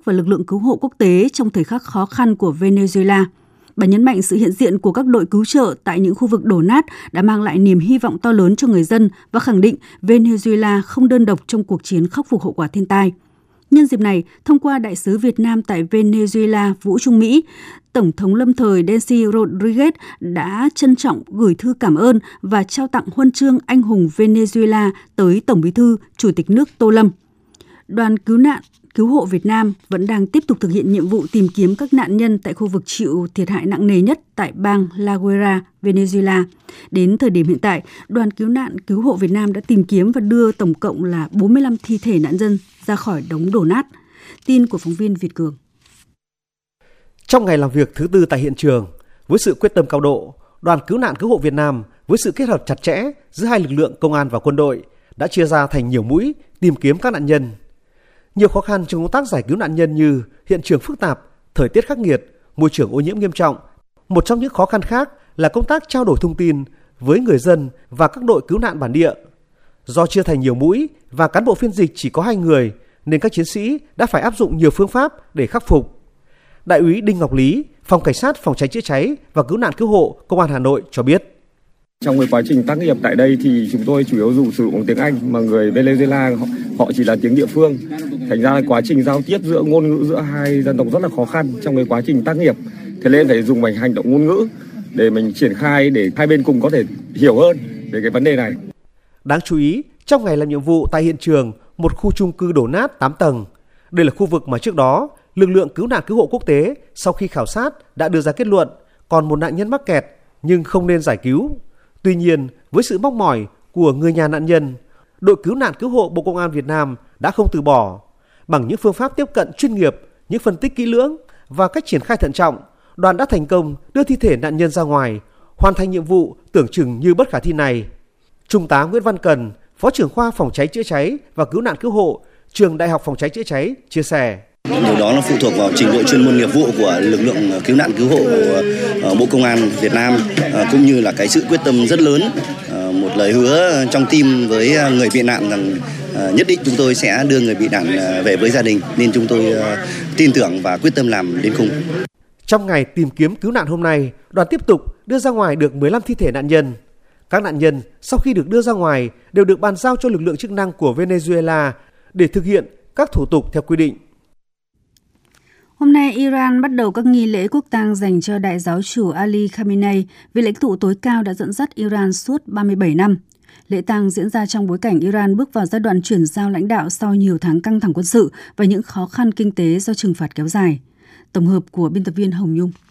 và lực lượng cứu hộ quốc tế trong thời khắc khó khăn của Venezuela. Bà nhấn mạnh sự hiện diện của các đội cứu trợ tại những khu vực đổ nát đã mang lại niềm hy vọng to lớn cho người dân và khẳng định Venezuela không đơn độc trong cuộc chiến khắc phục hậu quả thiên tai. Nhân dịp này, thông qua Đại sứ Việt Nam tại Venezuela Vũ Trung Mỹ, Tổng thống lâm thời Delcy Rodriguez đã trân trọng gửi thư cảm ơn và trao tặng huân chương anh hùng Venezuela tới Tổng Bí thư Chủ tịch nước Tô Lâm. Đoàn cứu hộ Việt Nam vẫn đang tiếp tục thực hiện nhiệm vụ tìm kiếm các nạn nhân tại khu vực chịu thiệt hại nặng nề nhất tại bang La Guaira, Venezuela. Đến thời điểm hiện tại, Đoàn cứu hộ Việt Nam đã tìm kiếm và đưa tổng cộng là 45 thi thể nạn nhân ra khỏi đống đổ nát. Tin của phóng viên Việt Cường. Trong ngày làm việc thứ tư tại hiện trường, với sự quyết tâm cao độ, Đoàn cứu hộ Việt Nam với sự kết hợp chặt chẽ giữa hai lực lượng công an và quân đội đã chia ra thành nhiều mũi tìm kiếm các nạn nhân. Nhiều khó khăn trong công tác giải cứu nạn nhân như hiện trường phức tạp, thời tiết khắc nghiệt, môi trường ô nhiễm nghiêm trọng. Một trong những khó khăn khác là công tác trao đổi thông tin với người dân và các đội cứu nạn bản địa. Do chia thành nhiều mũi và cán bộ phiên dịch chỉ có 2 người nên các chiến sĩ đã phải áp dụng nhiều phương pháp để khắc phục. Đại úy Đinh Ngọc Lý, Phòng Cảnh sát Phòng cháy chữa cháy và Cứu hộ Công an Hà Nội cho biết. Trong cái quá trình tác nghiệp tại đây thì chúng tôi chủ yếu sử dụng tiếng Anh mà người Venezuela họ chỉ là tiếng địa phương. Thành ra quá trình giao tiếp giữa ngôn ngữ giữa hai dân tộc rất là khó khăn trong cái quá trình tác nghiệp. Thế nên phải dùng hành động ngôn ngữ để mình triển khai để hai bên cùng có thể hiểu hơn về cái vấn đề này. Đáng chú ý, trong ngày làm nhiệm vụ tại hiện trường, một khu chung cư đổ nát 8 tầng. Đây là khu vực mà trước đó, lực lượng cứu hộ quốc tế sau khi khảo sát đã đưa ra kết luận còn một nạn nhân mắc kẹt nhưng không nên giải cứu. Tuy nhiên, với sự mong mỏi của người nhà nạn nhân, đội cứu hộ Bộ Công an Việt Nam đã không từ bỏ. Bằng những phương pháp tiếp cận chuyên nghiệp, những phân tích kỹ lưỡng và cách triển khai thận trọng, đoàn đã thành công đưa thi thể nạn nhân ra ngoài, hoàn thành nhiệm vụ tưởng chừng như bất khả thi này. Trung tá Nguyễn Văn Cần, Phó trưởng khoa Phòng cháy chữa cháy và Cứu hộ, Trường Đại học Phòng cháy chữa cháy chia sẻ. Điều đó nó phụ thuộc vào trình độ chuyên môn nghiệp vụ của lực lượng cứu hộ Bộ Công an Việt Nam, cũng như là cái sự quyết tâm rất lớn, một lời hứa trong tim với người bị nạn rằng nhất định chúng tôi sẽ đưa người bị nạn về với gia đình, nên chúng tôi tin tưởng và quyết tâm làm đến cùng. Trong ngày tìm kiếm cứu nạn hôm nay, đoàn tiếp tục đưa ra ngoài được 15 thi thể nạn nhân. Các nạn nhân sau khi được đưa ra ngoài đều được bàn giao cho lực lượng chức năng của Venezuela để thực hiện các thủ tục theo quy định. Hôm nay, Iran bắt đầu các nghi lễ quốc tang dành cho đại giáo chủ Ali Khamenei, vị lãnh tụ tối cao đã dẫn dắt Iran suốt 37 năm. Lễ tang diễn ra trong bối cảnh Iran bước vào giai đoạn chuyển giao lãnh đạo sau nhiều tháng căng thẳng quân sự và những khó khăn kinh tế do trừng phạt kéo dài. Tổng hợp của biên tập viên Hồng Nhung.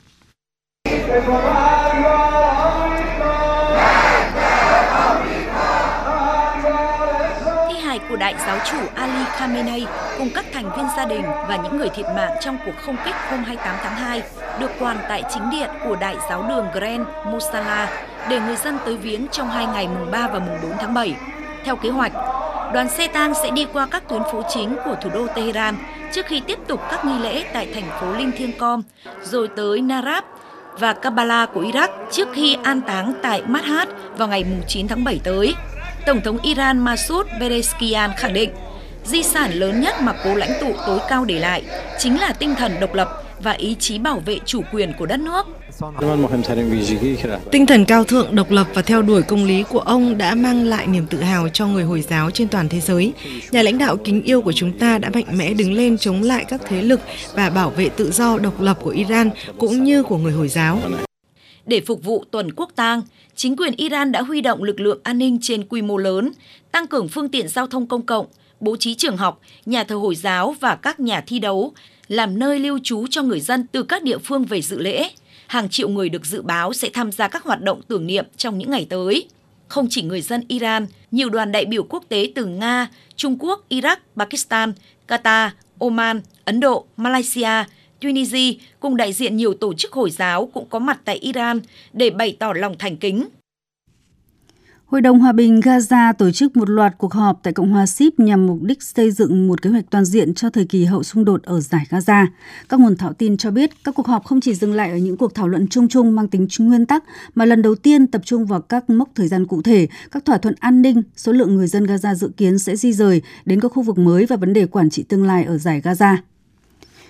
Của đại giáo chủ Ali Khamenei cùng các thành viên gia đình và những người thiệt mạng trong cuộc không kích hôm 28 tháng 2 được quàn tại chính điện của đại giáo đường Grand Musalla để người dân tới viếng trong 2 ngày mùng 3 và mùng 4 tháng 7. Theo kế hoạch, đoàn xe tang sẽ đi qua các tuyến phố chính của thủ đô Tehran trước khi tiếp tục các nghi lễ tại thành phố Linh Thiêng Com, rồi tới Narab và Karbala của Iraq trước khi an táng tại Mashhad vào ngày mùng 9 tháng 7 tới. Tổng thống Iran Masoud Pezeshkian khẳng định, di sản lớn nhất mà cố lãnh tụ tối cao để lại chính là tinh thần độc lập và ý chí bảo vệ chủ quyền của đất nước. Tinh thần cao thượng, độc lập và theo đuổi công lý của ông đã mang lại niềm tự hào cho người Hồi giáo trên toàn thế giới. Nhà lãnh đạo kính yêu của chúng ta đã mạnh mẽ đứng lên chống lại các thế lực và bảo vệ tự do độc lập của Iran cũng như của người Hồi giáo. Để phục vụ tuần quốc tang, chính quyền Iran đã huy động lực lượng an ninh trên quy mô lớn, tăng cường phương tiện giao thông công cộng, bố trí trường học, nhà thờ Hồi giáo và các nhà thi đấu, làm nơi lưu trú cho người dân từ các địa phương về dự lễ. Hàng triệu người được dự báo sẽ tham gia các hoạt động tưởng niệm trong những ngày tới. Không chỉ người dân Iran, nhiều đoàn đại biểu quốc tế từ Nga, Trung Quốc, Iraq, Pakistan, Qatar, Oman, Ấn Độ, Malaysia, Tunisia cùng đại diện nhiều tổ chức Hồi giáo cũng có mặt tại Iran để bày tỏ lòng thành kính. Hội đồng Hòa bình Gaza tổ chức một loạt cuộc họp tại Cộng hòa Síp nhằm mục đích xây dựng một kế hoạch toàn diện cho thời kỳ hậu xung đột ở Dải Gaza. Các nguồn thạo tin cho biết các cuộc họp không chỉ dừng lại ở những cuộc thảo luận chung mang tính nguyên tắc, mà lần đầu tiên tập trung vào các mốc thời gian cụ thể, các thỏa thuận an ninh, số lượng người dân Gaza dự kiến sẽ di rời đến các khu vực mới và vấn đề quản trị tương lai ở Dải Gaza.